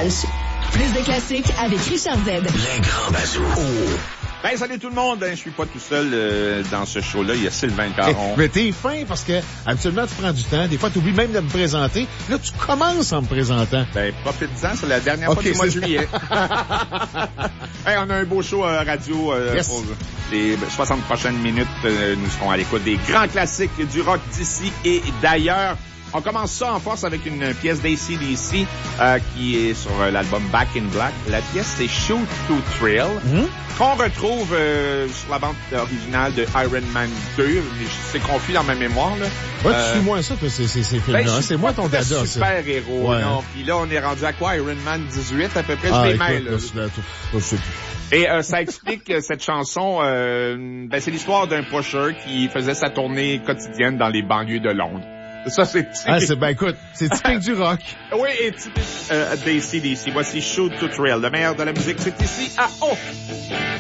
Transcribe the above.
Walsh. Plus de classiques avec Richard Z. Les grands bazous. Ben, salut tout le monde. Je suis pas tout seul dans ce show-là. Il y a Sylvain Caron. Mais t'es fin parce que habituellement tu prends du temps. Des fois, tu oublies même de me présenter. Là, tu commences en me présentant. Ben, profite-en. C'est la dernière fois du mois de juillet. Hey, on a un beau show radio yes. pour les 60 prochaines minutes. Nous serons à l'écoute des grands classiques du rock d'ici et d'ailleurs. On commence ça en force avec une pièce d'ACDC qui est sur l'album Back in Black. La pièce, c'est Shoot to Thrill, qu'on retrouve sur la bande originale de Iron Man 2. C'est confus dans ma mémoire. Là. Ouais, tu suis-moi ça, que ces films-là. Ben, c'est moi ton dada, ça. Super-héros, ouais. non? Puis là, on est rendu à quoi? Iron Man 18, à peu près, je les mêle. Je sais plus. Et ça explique cette chanson, ben, c'est l'histoire d'un pusher qui faisait sa tournée quotidienne dans les banlieues de Londres. Ça, c'est typique. Ben, écoute, c'est typique du rock. Oui, et typique d'ACDC. Voici Shoot to Thrill. Le meilleur de la musique, c'est ici à O.